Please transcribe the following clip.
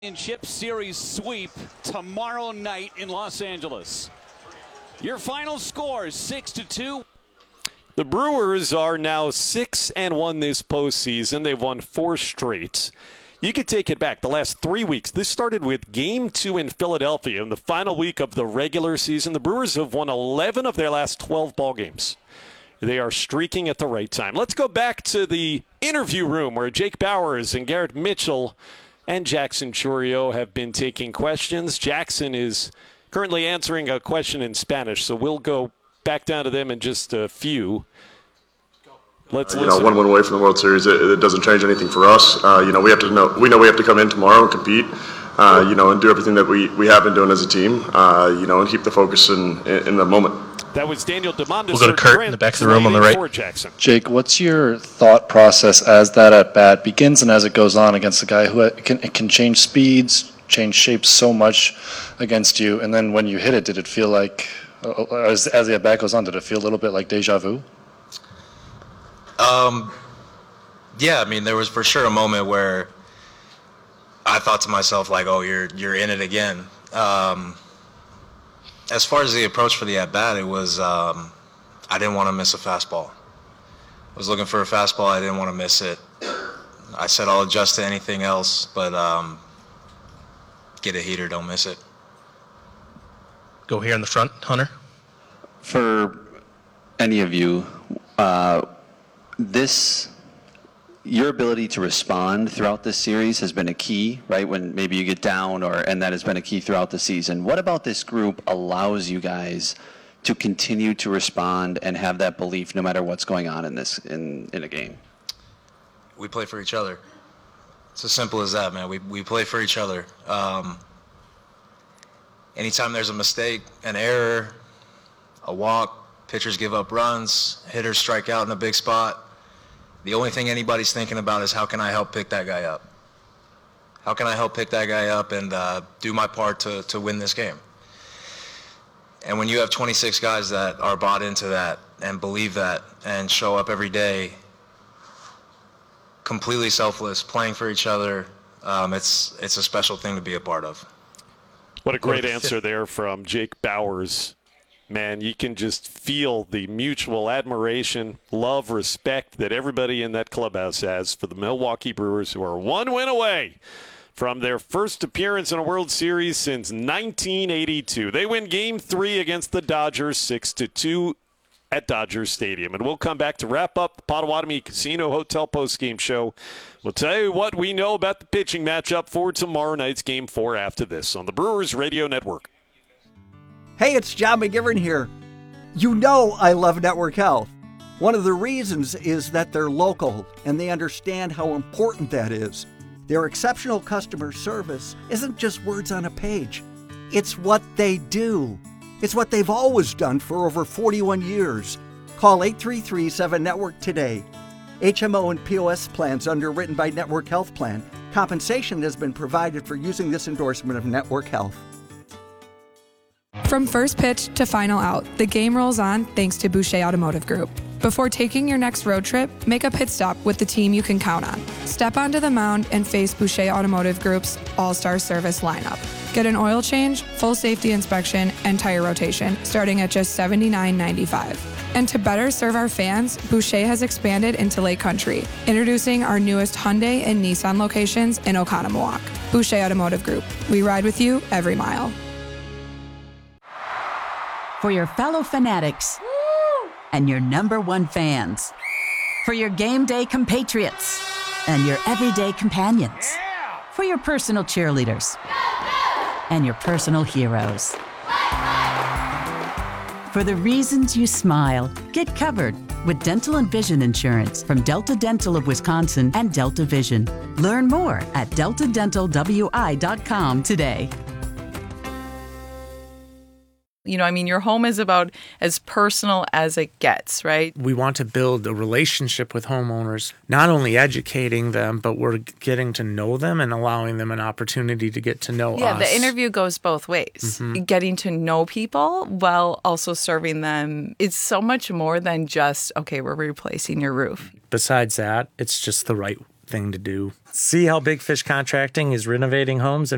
Championship Series sweep tomorrow night in Los Angeles. Your final score is 6-2. The Brewers are now 6-1 this postseason. They've won 4 straight. You could take it back the last 3 weeks. This started with Game 2 in Philadelphia in the final week of the regular season. The Brewers have won 11 of their last 12 ball games. They are streaking at the right time. Let's go back to the interview room where Jake Bauers and Garrett Mitchell and Jackson Chourio have been taking questions. Jackson is currently answering a question in Spanish, so we'll go back down to them in just a few. Let's listen. One win away from the World Series, it doesn't change anything for us. We know we have to come in tomorrow and compete, and do everything that we have been doing as a team, and keep the focus in the moment. That was Daniel Demondis. We'll go to Kurt in the back of the room on the right. Jackson. Jake, what's your thought process as that at bat begins and as it goes on against a guy who can change speeds, change shapes so much against you, and then when you hit it, did it feel like, as the at bat goes on, did it feel a little bit like deja vu? Yeah, there was for sure a moment where I thought to myself, like, oh, you're in it again. As far as the approach for the at-bat, it was I didn't want to miss a fastball. I was looking for a fastball. I didn't want to miss it. I said I'll adjust to anything else, but get a heater, don't miss it. Go here in the front, Hunter. For any of you, your ability to respond throughout this series has been a key, right? When maybe you get down, and that has been a key throughout the season. What about this group allows you guys to continue to respond and have that belief no matter what's going on in a game? We play for each other. It's as simple as that, man. We play for each other. Anytime there's a mistake, an error, a walk, pitchers give up runs, hitters strike out in a big spot, the only thing anybody's thinking about is how can I help pick that guy up? How can I help pick that guy up and do my part to win this game? And when you have 26 guys that are bought into that and believe that and show up every day completely selfless, playing for each other, it's a special thing to be a part of. What a great answer there from Jake Bauers. Man, you can just feel the mutual admiration, love, respect that everybody in that clubhouse has for the Milwaukee Brewers, who are 1 win away from their first appearance in a World Series since 1982. They win Game 3 against the Dodgers 6-2 at Dodger Stadium. And we'll come back to wrap up the Potawatomi Casino Hotel postgame show. We'll tell you what we know about the pitching matchup for tomorrow night's Game 4 after this on the Brewers Radio Network. Hey, it's John McGivern here. You know I love Network Health. One of the reasons is that they're local and they understand how important that is. Their exceptional customer service isn't just words on a page. It's what they do. It's what they've always done for over 41 years. Call 833-7-NETWORK today. HMO and POS plans underwritten by Network Health Plan. Compensation has been provided for using this endorsement of Network Health. From first pitch to final out, the game rolls on thanks to Boucher Automotive Group. Before taking your next road trip, make a pit stop with the team you can count on. Step onto the mound and face Boucher Automotive Group's all-star service lineup. Get an oil change, full safety inspection, and tire rotation starting at just $79.95. And to better serve our fans, Boucher has expanded into Lake Country, introducing our newest Hyundai and Nissan locations in Oconomowoc. Boucher Automotive Group. We ride with you every mile. For your fellow fanatics and your #1 fans. For your game day compatriots and your everyday companions. For your personal cheerleaders and your personal heroes. For the reasons you smile, get covered with dental and vision insurance from Delta Dental of Wisconsin and Delta Vision. Learn more at deltadentalwi.com today. Your home is about as personal as it gets, right? We want to build a relationship with homeowners, not only educating them, but we're getting to know them and allowing them an opportunity to get to know us. Yeah, the interview goes both ways. Mm-hmm. Getting to know people while also serving them. It's so much more than just, okay, we're replacing your roof. Besides that, it's just the right thing to do. See how Big Fish Contracting is renovating homes and